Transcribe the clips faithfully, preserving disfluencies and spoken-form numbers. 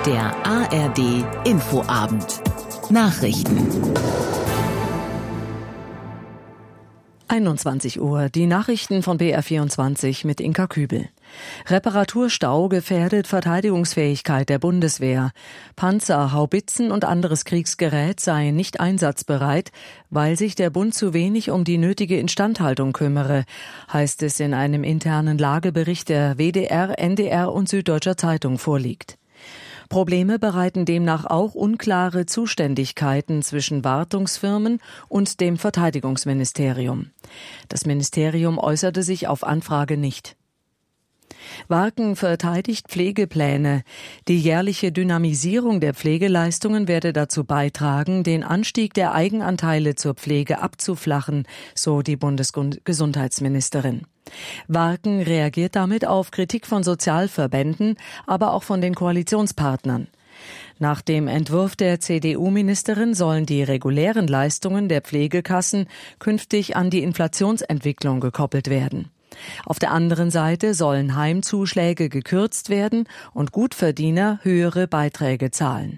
Der A R D Infoabend. Nachrichten. einundzwanzig Uhr, die Nachrichten von B R vierundzwanzig mit Inka Kübel. Reparaturstau gefährdet Verteidigungsfähigkeit der Bundeswehr. Panzer, Haubitzen und anderes Kriegsgerät seien nicht einsatzbereit, weil sich der Bund zu wenig um die nötige Instandhaltung kümmere, heißt es in einem internen Lagebericht der W D R, N D R und Süddeutscher Zeitung vorliegt. Probleme bereiten demnach auch unklare Zuständigkeiten zwischen Wartungsfirmen und dem Verteidigungsministerium. Das Ministerium äußerte sich auf Anfrage nicht. Warken verteidigt Pflegepläne. Die jährliche Dynamisierung der Pflegeleistungen werde dazu beitragen, den Anstieg der Eigenanteile zur Pflege abzuflachen, so die Bundesgesundheitsministerin. Warken reagiert damit auf Kritik von Sozialverbänden, aber auch von den Koalitionspartnern. Nach dem Entwurf der C D U-Ministerin sollen die regulären Leistungen der Pflegekassen künftig an die Inflationsentwicklung gekoppelt werden. Auf der anderen Seite sollen Heimzuschläge gekürzt werden und Gutverdiener höhere Beiträge zahlen.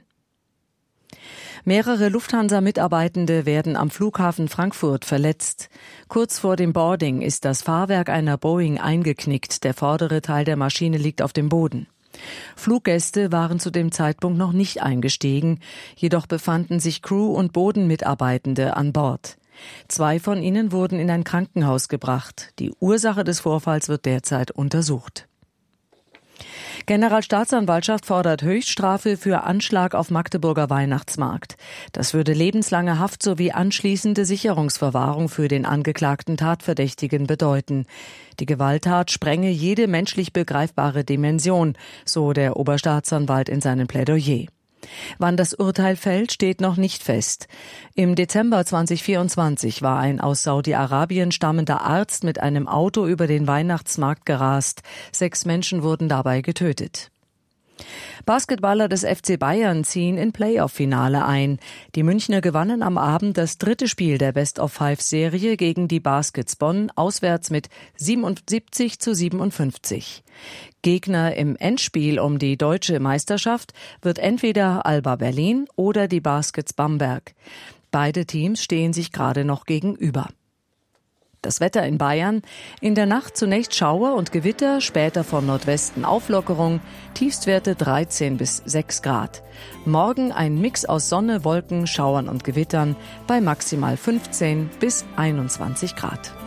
Mehrere Lufthansa-Mitarbeitende werden am Flughafen Frankfurt verletzt. Kurz vor dem Boarding ist das Fahrwerk einer Boeing eingeknickt. Der vordere Teil der Maschine liegt auf dem Boden. Fluggäste waren zu dem Zeitpunkt noch nicht eingestiegen, jedoch befanden sich Crew- und Bodenmitarbeitende an Bord. Zwei von ihnen wurden in ein Krankenhaus gebracht. Die Ursache des Vorfalls wird derzeit untersucht. Generalstaatsanwaltschaft fordert Höchststrafe für Anschlag auf Magdeburger Weihnachtsmarkt. Das würde lebenslange Haft sowie anschließende Sicherungsverwahrung für den angeklagten Tatverdächtigen bedeuten. Die Gewalttat sprenge jede menschlich begreifbare Dimension, so der Oberstaatsanwalt in seinem Plädoyer. Wann das Urteil fällt, steht noch nicht fest. Im Dezember zweitausendvierundzwanzig war ein aus Saudi-Arabien stammender Arzt mit einem Auto über den Weihnachtsmarkt gerast. Sechs Menschen wurden dabei getötet. Basketballer des F C Bayern ziehen in Playoff-Finale ein. Die Münchner gewannen am Abend das dritte Spiel der Best-of-Five-Serie gegen die Baskets Bonn auswärts mit siebenundsiebzig zu siebenundfünfzig. Gegner im Endspiel um die deutsche Meisterschaft wird entweder Alba Berlin oder die Baskets Bamberg. Beide Teams stehen sich gerade noch gegenüber. Das Wetter in Bayern: in der Nacht zunächst Schauer und Gewitter, später vom Nordwesten Auflockerung, Tiefstwerte dreizehn bis sechs Grad. Morgen ein Mix aus Sonne, Wolken, Schauern und Gewittern bei maximal fünfzehn bis einundzwanzig Grad.